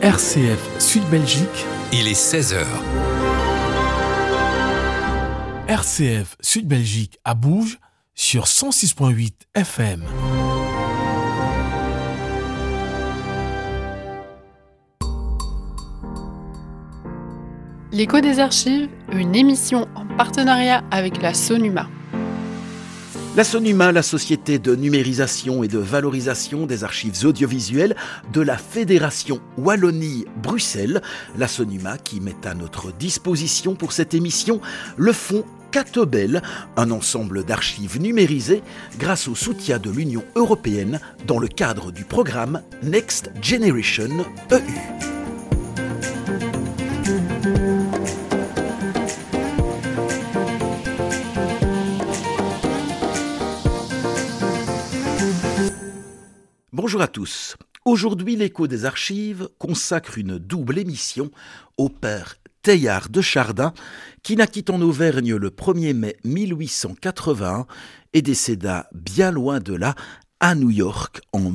RCF Sud-Belgique. Il est 16h. RCF Sud-Belgique à Bourges sur 106.8 FM. L'écho des archives, une émission en partenariat avec la Sonuma. La Sonuma, la société de numérisation et de valorisation des archives audiovisuelles de la Fédération Wallonie-Bruxelles. La Sonuma qui met à notre disposition pour cette émission le fonds Catobel, un ensemble d'archives numérisées grâce au soutien de l'Union européenne dans le cadre du programme Next Generation EU. Bonjour à tous. Aujourd'hui, l'écho des archives consacre une double émission au père Teilhard de Chardin, qui naquit en Auvergne le 1er mai 1881 et décéda bien loin de là, à New York, en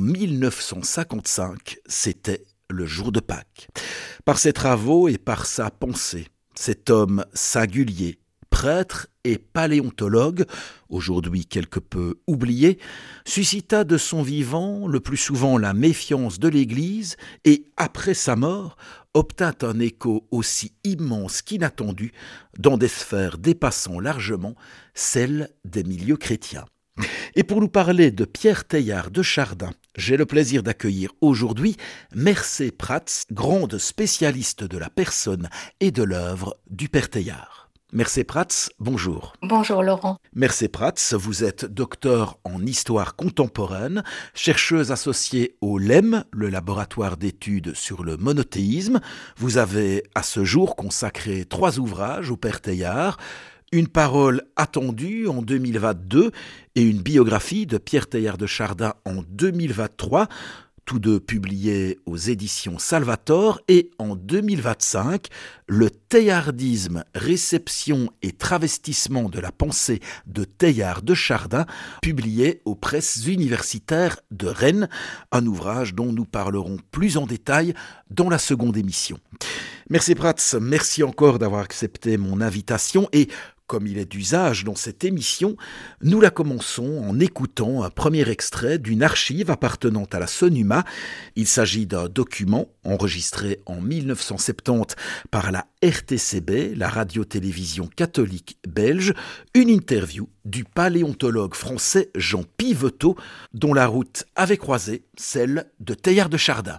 1955. C'était le jour de Pâques. Par ses travaux et par sa pensée, cet homme singulier, prêtre et paléontologue, aujourd'hui quelque peu oublié, suscita de son vivant le plus souvent la méfiance de l'Église et, après sa mort, obtint un écho aussi immense qu'inattendu dans des sphères dépassant largement celles des milieux chrétiens. Et pour nous parler de Pierre Teilhard de Chardin, j'ai le plaisir d'accueillir aujourd'hui Mercé Prats, grande spécialiste de la personne et de l'œuvre du père Teilhard. Mercé Prats, bonjour. Bonjour Laurent. Mercé Prats, vous êtes docteur en histoire contemporaine, chercheuse associée au LEM, le laboratoire d'études sur le monothéisme. Vous avez à ce jour consacré 3 ouvrages au père Teilhard, une parole attendue en 2022 et une biographie de Pierre Teilhard de Chardin en 2023, tous deux publiés aux éditions Salvator, et en 2025, le Teilhardisme, réception et travestissement de la pensée de Teilhard de Chardin, publié aux presses universitaires de Rennes, un ouvrage dont nous parlerons plus en détail dans la seconde émission. Mercé Prats, merci encore d'avoir accepté mon invitation et, comme il est d'usage dans cette émission, nous la commençons en écoutant un premier extrait d'une archive appartenant à la Sonuma. Il s'agit d'un document enregistré en 1970 par la RTCB, la radio-télévision catholique belge, une interview du paléontologue français Jean Piveteau, dont la route avait croisé celle de Teilhard de Chardin.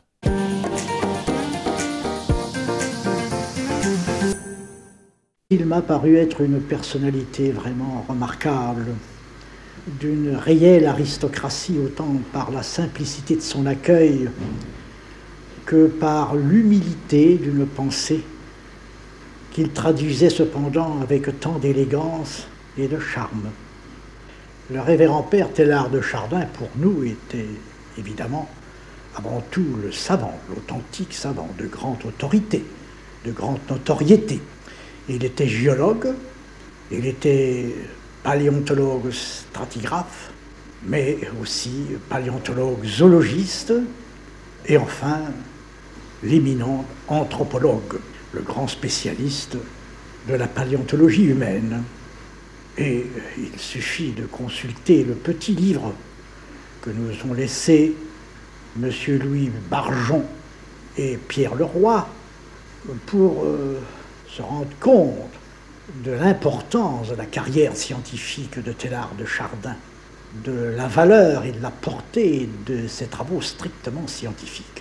Il m'a paru être une personnalité vraiment remarquable, d'une réelle aristocratie, autant par la simplicité de son accueil que par l'humilité d'une pensée qu'il traduisait cependant avec tant d'élégance et de charme. Le révérend père Teilhard de Chardin, pour nous, était évidemment avant tout le savant, l'authentique savant, de grande autorité, de grande notoriété. Il était géologue, il était paléontologue stratigraphe, mais aussi paléontologue zoologiste, et enfin l'éminent anthropologue, le grand spécialiste de la paléontologie humaine. Et il suffit de consulter le petit livre que nous ont laissé M. Louis Barjon et Pierre Leroy pour se rendre compte de l'importance de la carrière scientifique de Teilhard de Chardin, de la valeur et de la portée de ses travaux strictement scientifiques.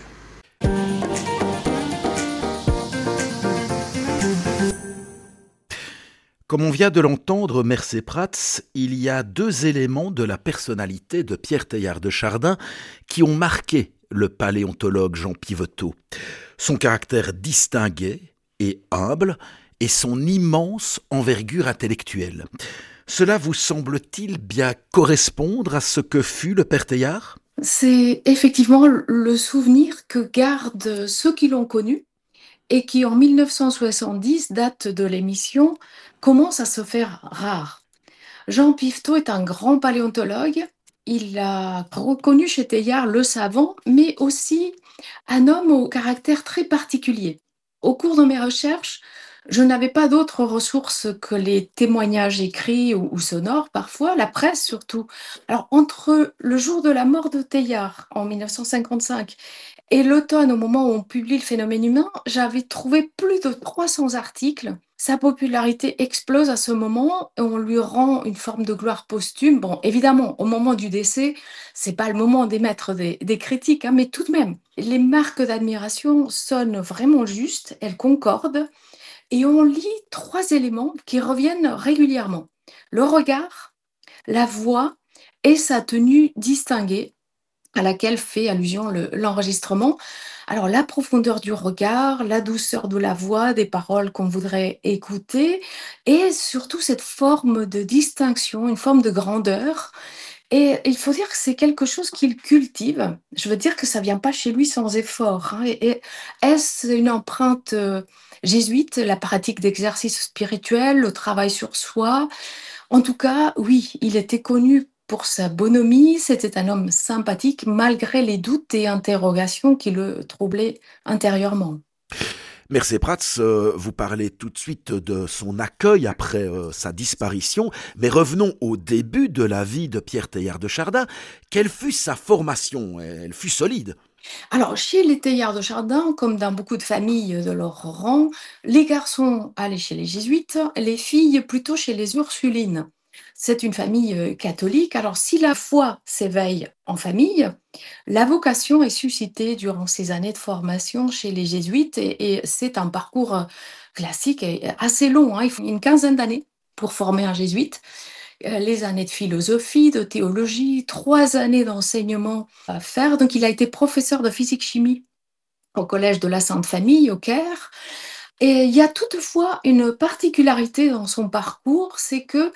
Comme on vient de l'entendre, Mercé Prats, il y a 2 éléments de la personnalité de Pierre Teilhard de Chardin qui ont marqué le paléontologue Jean Piveteau. Son caractère distingué et humble, et son immense envergure intellectuelle. Cela vous semble-t-il bien correspondre à ce que fut le père Teilhard ? C'est effectivement le souvenir que gardent ceux qui l'ont connu et qui, en 1970, date de l'émission, commence à se faire rare. Jean Piveteau est un grand paléontologue. Il a reconnu chez Teilhard le savant, mais aussi un homme au caractère très particulier. Au cours de mes recherches, je n'avais pas d'autres ressources que les témoignages écrits ou sonores parfois, la presse surtout. Alors entre le jour de la mort de Teilhard en 1955 et l'automne, au moment où on publie Le phénomène humain, j'avais trouvé plus de 300 articles. Sa popularité explose à ce moment et on lui rend une forme de gloire posthume. Bon, évidemment, au moment du décès, c'est pas le moment d'émettre des critiques, hein, mais tout de même, les marques d'admiration sonnent vraiment justes, elles concordent, et on lit trois éléments qui reviennent régulièrement. Le regard, la voix et sa tenue distinguée à laquelle fait allusion l'enregistrement. Alors la profondeur du regard, la douceur de la voix, des paroles qu'on voudrait écouter, et surtout cette forme de distinction, une forme de grandeur. Et il faut dire que c'est quelque chose qu'il cultive. Je veux dire que ça vient pas chez lui sans effort, hein. Et est-ce une empreinte jésuite, la pratique d'exercice spirituel, le travail sur soi? En tout cas, oui, il était connu pour sa bonhomie, c'était un homme sympathique malgré les doutes et interrogations qui le troublaient intérieurement. Mercé Prats, vous parlez tout de suite de son accueil après sa disparition, mais revenons au début de la vie de Pierre Teilhard de Chardin. Quelle fut sa formation? Elle fut solide. Alors, chez les Teilhard de Chardin, comme dans beaucoup de familles de leur rang, les garçons allaient chez les jésuites, les filles plutôt chez les Ursulines. C'est une famille catholique. Alors, si la foi s'éveille en famille, la vocation est suscitée durant ces années de formation chez les jésuites et c'est un parcours classique et assez long, hein. Il faut une quinzaine d'années pour former un jésuite. Les années de philosophie, de théologie, 3 années d'enseignement à faire. Donc, il a été professeur de physique-chimie au collège de la Sainte Famille au Caire. Et il y a toutefois une particularité dans son parcours, c'est que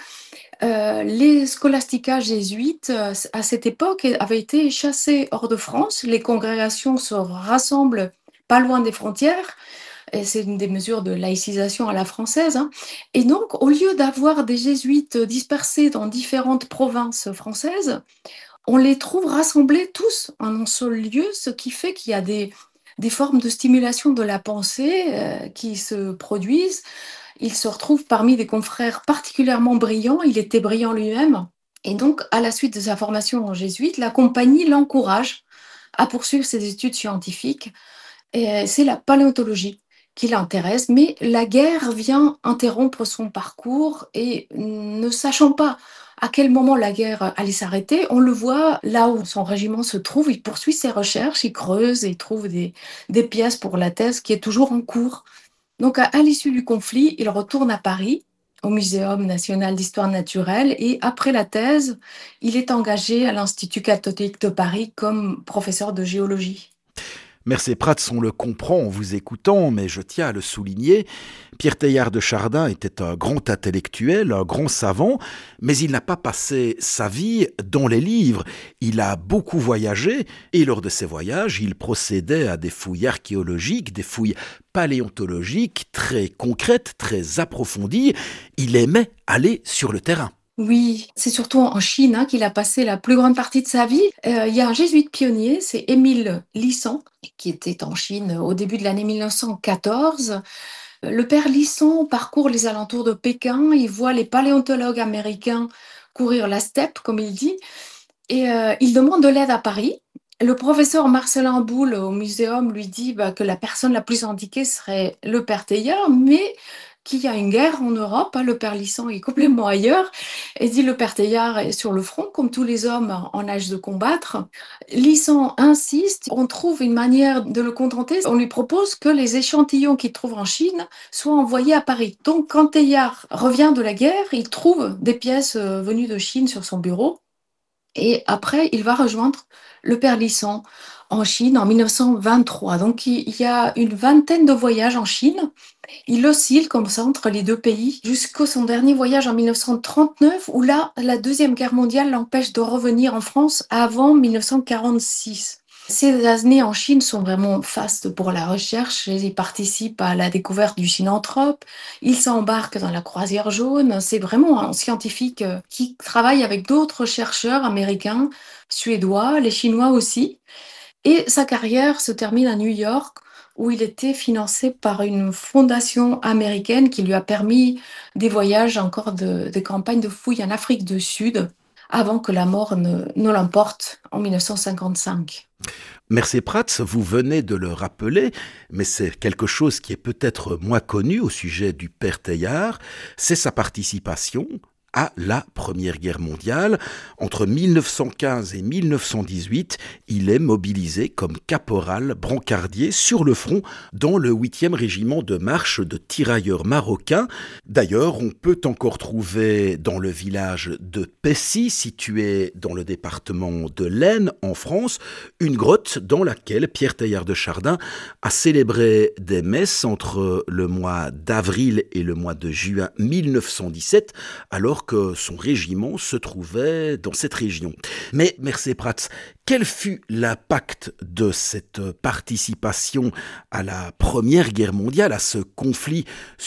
les scholasticas jésuites, à cette époque, avaient été chassés hors de France. Les congrégations se rassemblent pas loin des frontières et c'est une des mesures de laïcisation à la française, hein. Et donc, au lieu d'avoir des jésuites dispersés dans différentes provinces françaises, on les trouve rassemblés tous en un seul lieu, ce qui fait qu'il y a des formes de stimulation de la pensée qui se produisent. Il se retrouve parmi des confrères particulièrement brillants, il était brillant lui-même. Et donc, à la suite de sa formation en jésuite, la compagnie l'encourage à poursuivre ses études scientifiques. Et c'est la paléontologie qui l'intéresse, mais la guerre vient interrompre son parcours et ne sachant pas à quel moment la guerre allait s'arrêter, on le voit là où son régiment se trouve, il poursuit ses recherches, il creuse et il trouve des pièces pour la thèse qui est toujours en cours. Donc à l'issue du conflit, il retourne à Paris, au Muséum national d'histoire naturelle, et après la thèse, il est engagé à l'Institut catholique de Paris comme professeur de géologie. Mercé Prats, on le comprend en vous écoutant, mais je tiens à le souligner, Pierre Teilhard de Chardin était un grand intellectuel, un grand savant, mais il n'a pas passé sa vie dans les livres. Il a beaucoup voyagé, et lors de ces voyages, il procédait à des fouilles archéologiques, des fouilles paléontologiques très concrètes, très approfondies. Il aimait aller sur le terrain. Oui, c'est surtout en Chine, hein, qu'il a passé la plus grande partie de sa vie. Il y a un jésuite pionnier, c'est Émile Lisson, qui était en Chine au début de l'année 1914. Le père Lisson parcourt les alentours de Pékin, il voit les paléontologues américains courir la steppe, comme il dit, et il demande de l'aide à Paris. Le professeur Marcelin Boule au muséum lui dit que la personne la plus indiquée serait le père Teilhard, mais qu'il y a une guerre en Europe, hein, le père Lisson est complètement ailleurs, et dit le père Teilhard est sur le front, comme tous les hommes en âge de combattre. Lisson insiste, on trouve une manière de le contenter, on lui propose que les échantillons qu'il trouve en Chine soient envoyés à Paris. Donc quand Teilhard revient de la guerre, il trouve des pièces venues de Chine sur son bureau, et après il va rejoindre le père Lisson en Chine en 1923. Donc il y a une vingtaine de voyages en Chine. Il oscille comme ça entre les deux pays jusqu'au son dernier voyage en 1939 où là, la Deuxième Guerre mondiale l'empêche de revenir en France avant 1946. Ces années en Chine sont vraiment fastes pour la recherche. Il participe à la découverte du synanthrope. Il s'embarque dans la croisière jaune. C'est vraiment un scientifique qui travaille avec d'autres chercheurs américains, suédois, les Chinois aussi. Et sa carrière se termine à New York, où il était financé par une fondation américaine qui lui a permis des voyages, encore des campagnes de fouilles en Afrique du Sud, avant que la mort ne l'emporte en 1955. Mercé Prats, vous venez de le rappeler, mais c'est quelque chose qui est peut-être moins connu au sujet du père Teilhard, c'est sa participation à la Première Guerre mondiale. Entre 1915 et 1918, il est mobilisé comme caporal brancardier sur le front dans le 8e régiment de marche de tirailleurs marocains. D'ailleurs, on peut encore trouver dans le village de Pessy, situé dans le département de l'Aisne, en France, une grotte dans laquelle Pierre Teilhard de Chardin a célébré des messes entre le mois d'avril et le mois de juin 1917, alors que son régiment se trouvait dans cette région. Mais, Mercé Prats, quel fut l'impact de cette participation à la Première Guerre mondiale, à ce conflit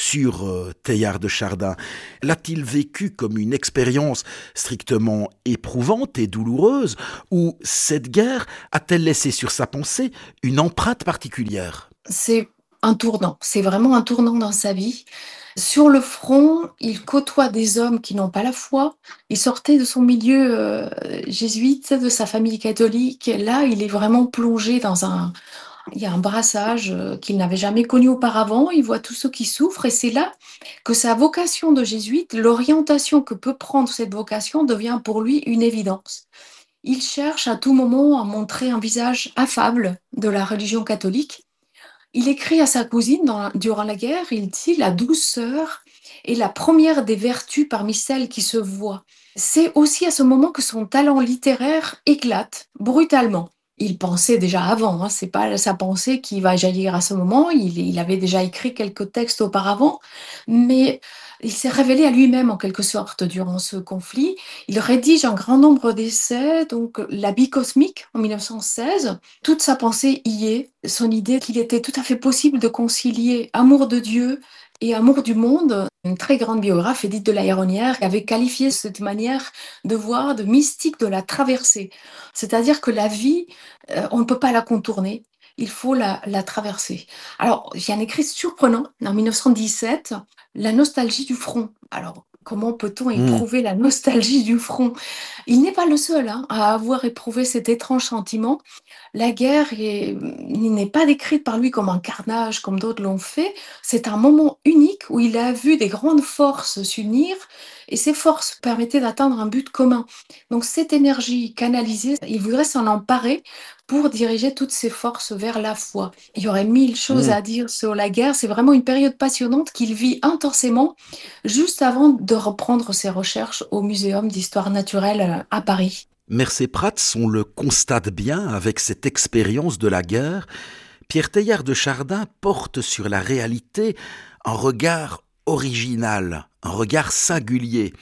sur Teilhard de Chardin? L'a-t-il vécu comme une expérience strictement éprouvante et douloureuse, ou cette guerre a-t-elle laissé sur sa pensée une empreinte particulière? C'est un tournant, c'est vraiment un tournant dans sa vie. Sur le front, il côtoie des hommes qui n'ont pas la foi. Il sortait de son milieu jésuite, de sa famille catholique. Et là, il est vraiment plongé il y a un brassage qu'il n'avait jamais connu auparavant. Il voit tous ceux qui souffrent et c'est là que sa vocation de jésuite, l'orientation que peut prendre cette vocation devient pour lui une évidence. Il cherche à tout moment à montrer un visage affable de la religion catholique. Il écrit à sa cousine durant la guerre, il dit: la douceur est la première des vertus parmi celles qui se voient. C'est aussi à ce moment que son talent littéraire éclate brutalement. Il pensait déjà avant, c'est pas sa pensée qui va jaillir à ce moment, il avait déjà écrit quelques textes auparavant, mais il s'est révélé à lui-même en quelque sorte durant ce conflit. Il rédige un grand nombre d'essais, donc La Bille cosmique en 1916. Toute sa pensée y est, son idée qu'il était tout à fait possible de concilier amour de Dieu et amour du monde. Une très grande biographe, Édith de la Héronnière, avait qualifié cette manière de voir de mystique de la traversée. C'est-à-dire que la vie, on ne peut pas la contourner, il faut la traverser. Alors, il y a un écrit surprenant en 1917, La nostalgie du front. Alors, comment peut-on éprouver la nostalgie du front? Il n'est pas le seul à avoir éprouvé cet étrange sentiment. La guerre n'est pas décrite par lui comme un carnage, comme d'autres l'ont fait. C'est un moment unique où il a vu des grandes forces s'unir et ces forces permettaient d'atteindre un but commun. Donc cette énergie canalisée, il voudrait s'en emparer pour diriger toutes ces forces vers la foi. Il y aurait mille choses à dire sur la guerre. C'est vraiment une période passionnante qu'il vit intensément juste avant de reprendre ses recherches au Muséum d'histoire naturelle à Paris. Mercé Prats, on le constate bien avec cette expérience de la guerre, Pierre Teilhard de Chardin porte sur la réalité un regard original, un regard singulier.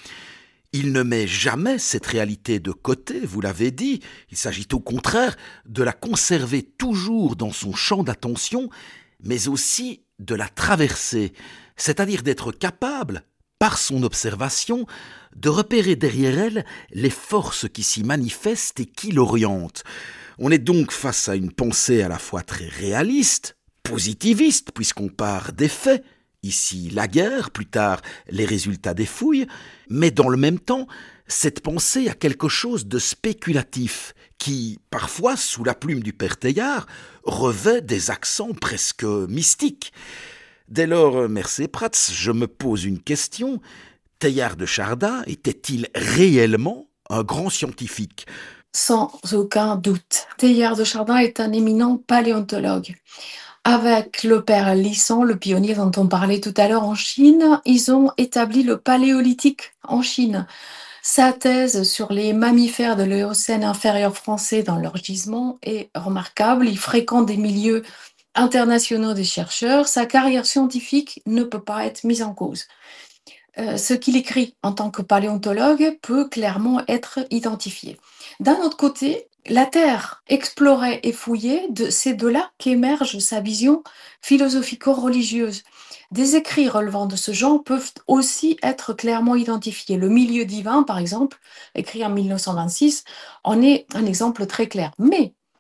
Il ne met jamais cette réalité de côté, vous l'avez dit, il s'agit au contraire de la conserver toujours dans son champ d'attention, mais aussi de la traverser, c'est-à-dire d'être capable, par son observation, de repérer derrière elle les forces qui s'y manifestent et qui l'orientent. On est donc face à une pensée à la fois très réaliste, positiviste, puisqu'on part des faits, ici la guerre, plus tard les résultats des fouilles, mais dans le même temps, cette pensée a quelque chose de spéculatif qui, parfois, sous la plume du père Teilhard, revêt des accents presque mystiques. Dès lors, Mercé Prats, je me pose une question. Teilhard de Chardin était-il réellement un grand scientifique ? Sans aucun doute. Teilhard de Chardin est un éminent paléontologue. Avec le père Lisson, le pionnier dont on parlait tout à l'heure en Chine, ils ont établi le paléolithique en Chine. Sa thèse sur les mammifères de l'Éocène inférieur français dans leur gisement est remarquable. Il fréquente des milieux internationaux des chercheurs. Sa carrière scientifique ne peut pas être mise en cause. Ce qu'il écrit en tant que paléontologue peut clairement être identifié. D'un autre côté, la Terre explorée et fouillée, c'est de là qu'émerge sa vision philosophico-religieuse. Des écrits relevant de ce genre peuvent aussi être clairement identifiés. Le milieu divin, par exemple, écrit en 1926, en est un exemple très clair. Mais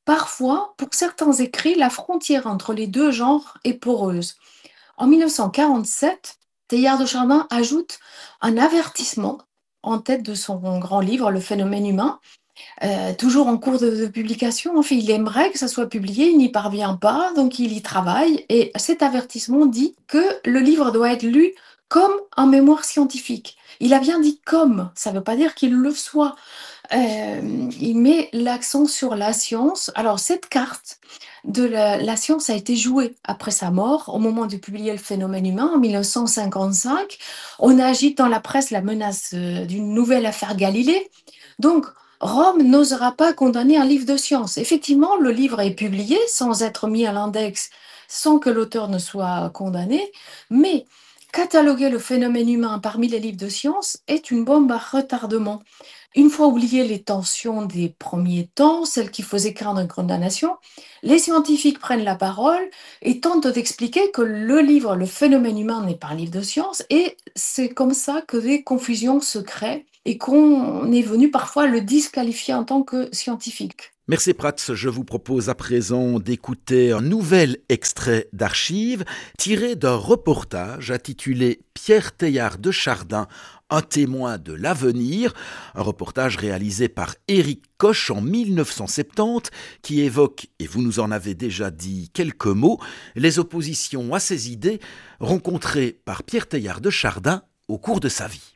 Parfois, pour certains écrits, la frontière entre les deux genres est poreuse. En 1947, Teilhard de Chardin ajoute un avertissement en tête de son grand livre, Le phénomène humain, toujours en cours de publication. En fait, il aimerait que ça soit publié, il n'y parvient pas, donc il y travaille. Et cet avertissement dit que le livre doit être lu comme un mémoire scientifique. Il a bien dit comme, ça ne veut pas dire qu'il le soit. Il met l'accent sur la science. Alors, cette carte de la science a été jouée après sa mort, au moment de publier Le phénomène humain, en 1955. On agite dans la presse la menace d'une nouvelle affaire Galilée. Donc, Rome n'osera pas condamner un livre de science. Effectivement, le livre est publié sans être mis à l'index, sans que l'auteur ne soit condamné, mais cataloguer le phénomène humain parmi les livres de science est une bombe à retardement. Une fois oubliées les tensions des premiers temps, celles qui faisaient craindre une condamnation, les scientifiques prennent la parole et tentent d'expliquer que le livre Le phénomène humain n'est pas un livre de science, et c'est comme ça que des confusions se créent et qu'on est venu parfois le disqualifier en tant que scientifique. Merci Prats, je vous propose à présent d'écouter un nouvel extrait d'archives tiré d'un reportage intitulé « Pierre Teilhard de Chardin, un témoin de l'avenir », un reportage réalisé par Éric Koch en 1970 qui évoque, et vous nous en avez déjà dit quelques mots, les oppositions à ces idées rencontrées par Pierre Teilhard de Chardin au cours de sa vie.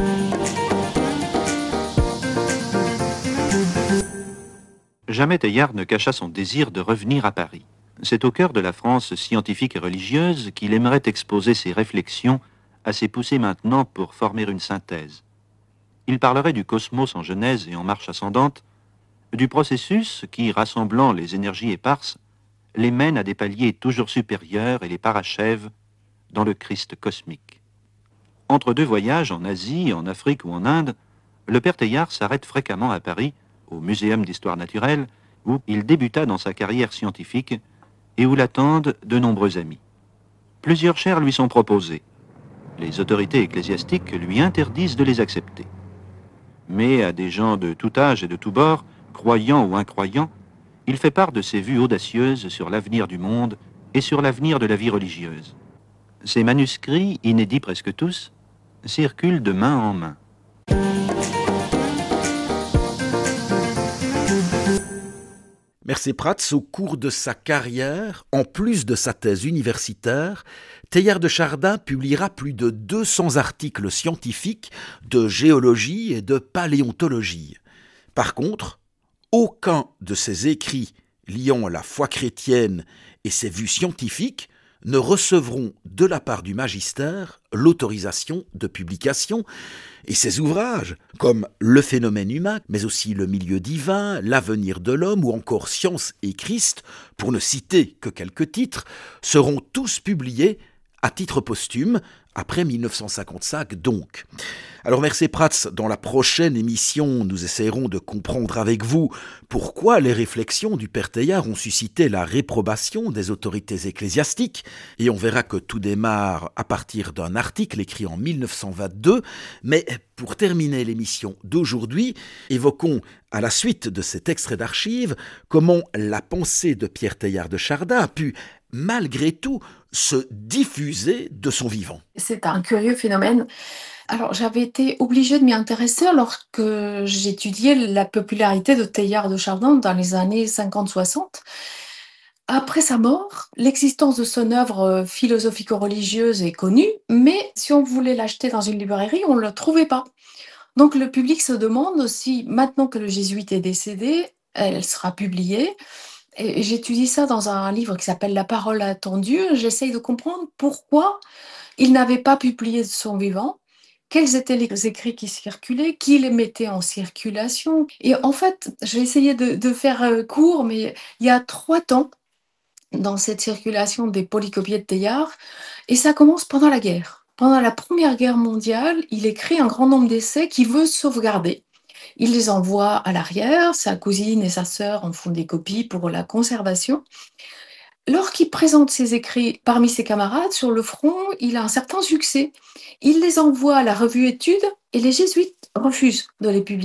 Jamais Teilhard ne cacha son désir de revenir à Paris. C'est au cœur de la France scientifique et religieuse qu'il aimerait exposer ses réflexions, assez poussées maintenant pour former une synthèse. Il parlerait du cosmos en genèse et en marche ascendante, du processus qui, rassemblant les énergies éparses, les mène à des paliers toujours supérieurs et les parachève dans le Christ cosmique. Entre deux voyages en Asie, en Afrique ou en Inde, le père Teilhard s'arrête fréquemment à Paris, au Muséum d'histoire naturelle, où il débuta dans sa carrière scientifique et où l'attendent de nombreux amis. Plusieurs chaires lui sont proposées. Les autorités ecclésiastiques lui interdisent de les accepter. Mais à des gens de tout âge et de tout bord, croyants ou incroyants, il fait part de ses vues audacieuses sur l'avenir du monde et sur l'avenir de la vie religieuse. Ces manuscrits, inédits presque tous, circulent de main en main. Merci Prats, au cours de sa carrière, en plus de sa thèse universitaire, Teilhard de Chardin publiera plus de 200 articles scientifiques de géologie et de paléontologie. Par contre, aucun de ses écrits liant la foi chrétienne et ses vues scientifiques ne recevront de la part du magistère l'autorisation de publication, et ses ouvrages, comme Le phénomène humain, mais aussi Le milieu divin, L'avenir de l'homme ou encore Science et Christ, pour ne citer que quelques titres, seront tous publiés à titre posthume, après 1955 donc. Alors merci Prats, dans la prochaine émission, nous essaierons de comprendre avec vous pourquoi les réflexions du père Teilhard ont suscité la réprobation des autorités ecclésiastiques, et on verra que tout démarre à partir d'un article écrit en 1922, mais pour terminer l'émission d'aujourd'hui, évoquons à la suite de cet extrait d'archives comment la pensée de Pierre Teilhard de Chardin a pu malgré tout se diffuser de son vivant. C'est un curieux phénomène. Alors, j'avais été obligée de m'y intéresser alors que j'étudiais la popularité de Teilhard de Chardin dans les années 50-60. Après sa mort, l'existence de son œuvre philosophico-religieuse est connue, mais si on voulait l'acheter dans une librairie, on ne le trouvait pas. Donc le public se demande si, maintenant que le jésuite est décédé, elle sera publiée. Et j'étudie ça dans un livre qui s'appelle La parole attendue. J'essaye de comprendre pourquoi il n'avait pas publié de son vivant, quels étaient les écrits qui circulaient, qui les mettait en circulation. Et en fait, j'ai essayé de faire court, mais il y a 3 temps dans cette circulation des polycopiés de Teilhard, et ça commence pendant la guerre. Pendant la Première Guerre mondiale, il écrit un grand nombre d'essais qu'il veut sauvegarder. Il les envoie à l'arrière, sa cousine et sa sœur en font des copies pour la conservation. Lorsqu'il présente ses écrits parmi ses camarades sur le front, il a un certain succès. Il les envoie à la revue Études et les jésuites refusent de les publier.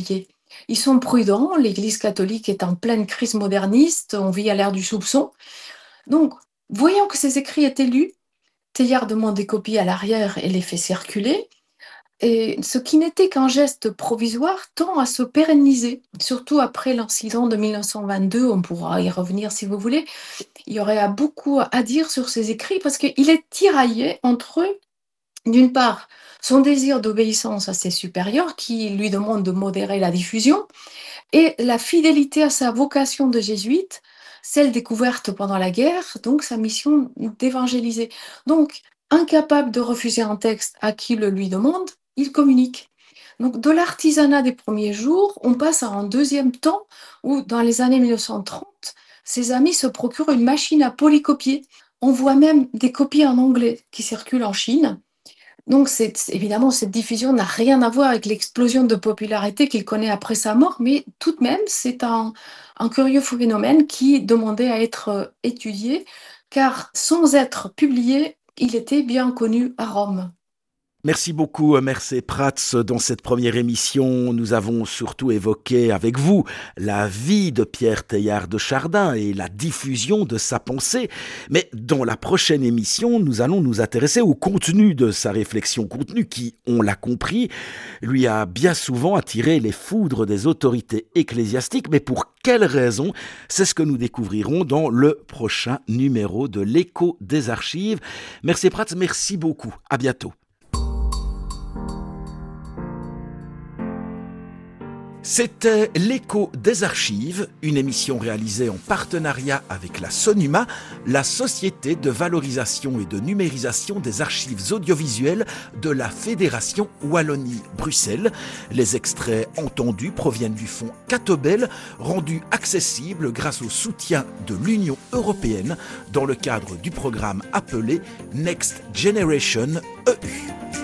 Ils sont prudents, l'Église catholique est en pleine crise moderniste, on vit à l'ère du soupçon. Donc, voyant que ces écrits étaient lus, Teilhard demande des copies à l'arrière et les fait circuler. Et ce qui n'était qu'un geste provisoire tend à se pérenniser, surtout après l'incident de 1922, on pourra y revenir si vous voulez. Il y aurait beaucoup à dire sur ces écrits parce qu'il est tiraillé entre, d'une part, son désir d'obéissance à ses supérieurs qui lui demandent de modérer la diffusion et la fidélité à sa vocation de jésuite, celle découverte pendant la guerre, donc sa mission d'évangéliser. Donc, incapable de refuser un texte à qui le lui demande, il communique. Donc, de l'artisanat des premiers jours, on passe à un deuxième temps où, dans les années 1930, ses amis se procurent une machine à polycopier. On voit même des copies en anglais qui circulent en Chine. Donc, évidemment, cette diffusion n'a rien à voir avec l'explosion de popularité qu'il connaît après sa mort, mais tout de même, c'est un curieux phénomène qui demandait à être étudié, car sans être publié, il était bien connu à Rome. Merci beaucoup, Mercé Prats. Dans cette première émission, nous avons surtout évoqué avec vous la vie de Pierre Teilhard de Chardin et la diffusion de sa pensée. Mais dans la prochaine émission, nous allons nous intéresser au contenu de sa réflexion. Contenu qui, on l'a compris, lui a bien souvent attiré les foudres des autorités ecclésiastiques. Mais pour quelles raisons? C'est ce que nous découvrirons dans le prochain numéro de l'Écho des Archives. Mercé Prats, merci beaucoup. À bientôt. C'était l'Écho des Archives, une émission réalisée en partenariat avec la Sonuma, la Société de valorisation et de numérisation des archives audiovisuelles de la Fédération Wallonie-Bruxelles. Les extraits entendus proviennent du fonds Catobel, rendu accessible grâce au soutien de l'Union européenne dans le cadre du programme appelé Next Generation EU.